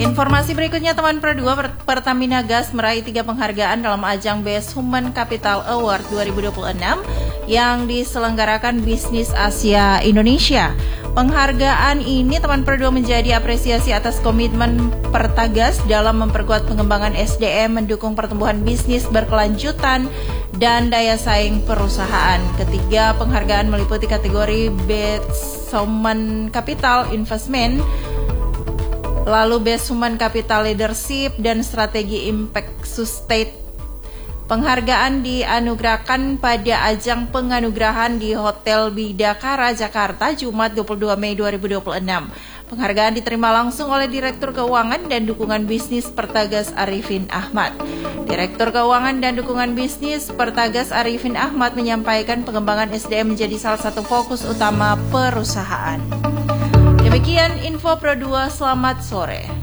Informasi berikutnya teman Pro 2, Pertamina Gas meraih 3 penghargaan dalam ajang Best Human Capital Award 2026 yang diselenggarakan Bisnis Asia Indonesia. Penghargaan ini teman Pro 2 menjadi apresiasi atas komitmen Pertagas dalam memperkuat pengembangan SDM, mendukung pertumbuhan bisnis berkelanjutan dan daya saing perusahaan. Ketiga penghargaan meliputi kategori Best Human Capital Investment, lalu Best Human Capital Leadership dan Strategi Impact Sustain. Penghargaan dianugerahkan pada ajang penganugerahan di Hotel Bidakara, Jakarta, Jumat 22 Mei 2026. Penghargaan diterima langsung oleh Direktur Keuangan dan Dukungan Bisnis Pertagas Arifin Ahmad. Direktur Keuangan dan Dukungan Bisnis Pertagas Arifin Ahmad menyampaikan pengembangan SDM menjadi salah satu fokus utama perusahaan. Demikian info Pro 2, selamat sore.